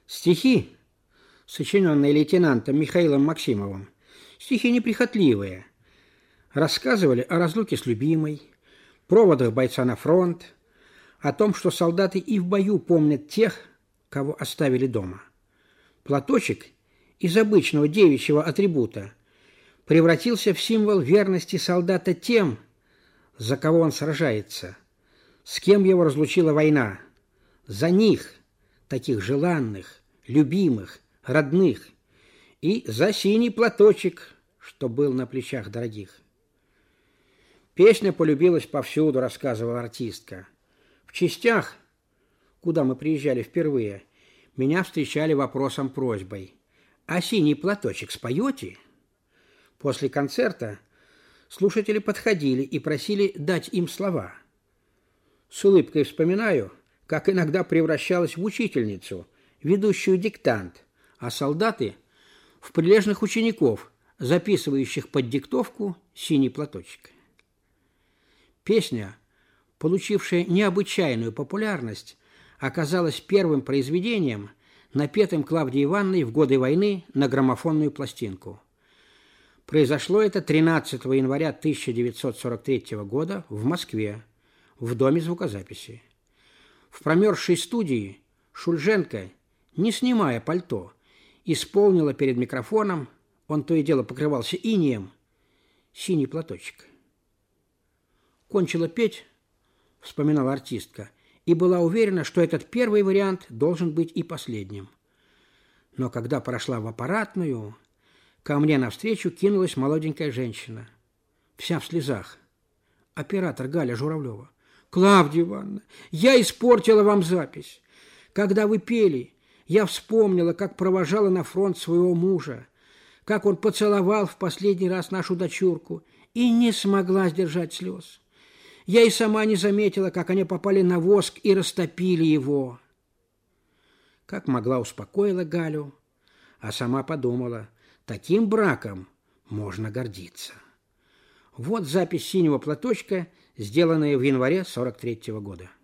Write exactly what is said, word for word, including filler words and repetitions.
Стихи, сочиненные лейтенантом Михаилом Максимовым, стихи неприхотливые, рассказывали о разлуке с любимой, проводах бойца на фронт, о том, что солдаты и в бою помнят тех, кого оставили дома. Платочек из обычного девичьего атрибута превратился в символ верности солдата тем, за кого он сражается, с кем его разлучила война, за них, таких желанных, любимых, родных, и за синий платочек, что был на плечах дорогих. Песня полюбилась повсюду, рассказывала артистка. В частях, куда мы приезжали впервые, меня встречали вопросом-просьбой: «А синий платочек споете?» После концерта слушатели подходили и просили дать им слова. С улыбкой вспоминаю, как иногда превращалась в учительницу, ведущую диктант, а солдаты – в прилежных учеников, записывающих под диктовку «Синий платочек». Песня, получившая необычайную популярность, оказалась первым произведением, напетым Клавдией Ивановной в годы войны на граммофонную пластинку. Произошло это тринадцатого января тысяча девятьсот сорок третьего года в Москве, в доме звукозаписи. В промерзшей студии Шульженко, не снимая пальто, исполнила перед микрофоном, он то и дело покрывался инеем, «Синий платочек». Кончила петь, вспоминала артистка, и была уверена, что этот первый вариант должен быть и последним. Но когда прошла в аппаратную, ко мне навстречу кинулась молоденькая женщина, вся в слезах. Оператор Галя Журавлева. «Клавдия Ивановна, я испортила вам запись. Когда вы пели, я вспомнила, как провожала на фронт своего мужа, как он поцеловал в последний раз нашу дочурку и не смогла сдержать слез. Я и сама не заметила, как они попали на воск и растопили его». Как могла, успокоила Галю, а сама подумала, таким браком можно гордиться. Вот запись «Синего платочка», сделанная в январе сорок третьего года.